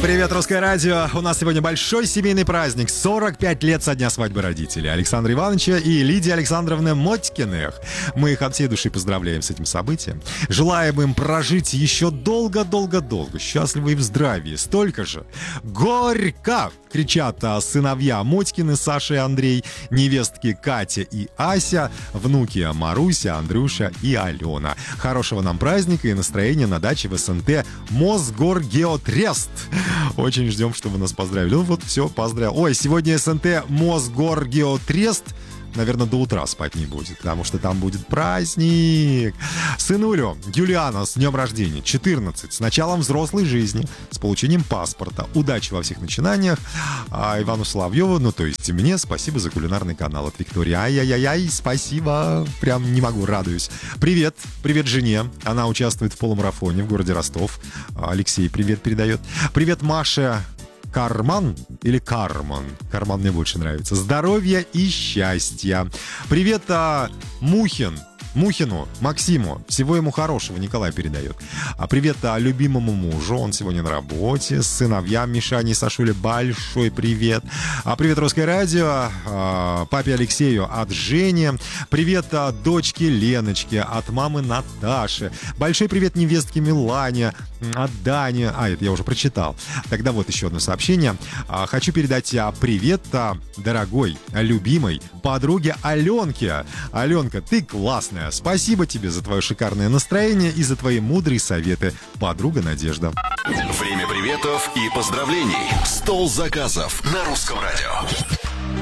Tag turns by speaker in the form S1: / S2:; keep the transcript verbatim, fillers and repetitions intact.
S1: Привет, Русское радио. У нас сегодня большой семейный праздник. сорок пять лет со дня свадьбы родителей Александра Ивановича и Лидии Александровны Мотькиных. Мы их от всей души поздравляем с этим событием. Желаем им прожить еще долго-долго-долго, счастливы и в здравии. Столько же. Горько! Кричат сыновья Мотькины, Саша и Андрей, невестки Катя и Ася, внуки Маруся, Андрюша и Алена. Хорошего нам праздника и настроения на даче в СНТ Мосгоргеотрест. Очень ждем, чтобы нас поздравили. Ну вот, все, поздравил. Ой, сегодня СНТ Мосгоргеотрест. Наверное, до утра спать не будет, потому что там будет праздник. Сынулю, Юлиана, с днем рождения, четырнадцать, с началом взрослой жизни, с получением паспорта. Удачи во всех начинаниях. А Ивану Соловьеву, ну то есть мне, спасибо за кулинарный канал от Виктории. Ай-яй-яй, спасибо. Прям не могу, радуюсь. Привет, привет жене. Она участвует в полумарафоне в городе Ростов. Алексей привет передает. Привет, Маша. Карман или Карман? Карман мне больше нравится. Здоровья и счастья. Привет, а, Мухин. Мухину, Максиму. Всего ему хорошего, Николай передает. А привет а, любимому мужу. Он сегодня на работе. С сыновьям Мишане и Сашуле большой привет. А привет, Русское радио. А, папе Алексею от Жени. Привет а, дочке Леночке от мамы Наташи. Большой привет невестке Милане. От Дани. А, это я уже прочитал. Тогда вот еще одно сообщение. А, хочу передать а, привет а, дорогой, любимой подруге Аленке. Аленка, ты классная. Спасибо тебе за твое шикарное настроение и за твои мудрые советы. Подруга Надежда.
S2: Время приветов и поздравлений. Стол заказов на Русском радио.